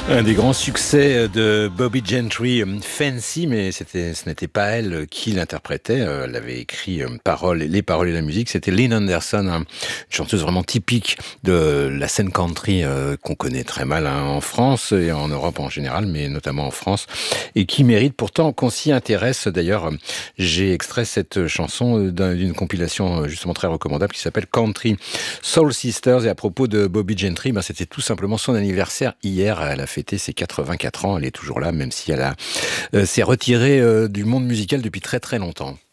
Un des grands succès de Bobby Gentry, Fancy, mais ce n'était pas elle qui l'interprétait. Elle avait écrit les paroles et la musique. C'était Lynn Anderson, une chanteuse vraiment typique de la scène country qu'on connaît très mal en France et en Europe en général, mais notamment en France, et qui mérite pourtant qu'on s'y intéresse. D'ailleurs, j'ai extrait cette chanson d'une compilation justement très recommandable qui s'appelle Country Soul Sisters. Et à propos de Bobby Gentry, c'était tout simplement son anniversaire hier. Elle a fêté ses 84 ans. Elle est toujours là, même si elle s'est retirée du monde musical depuis très très longtemps.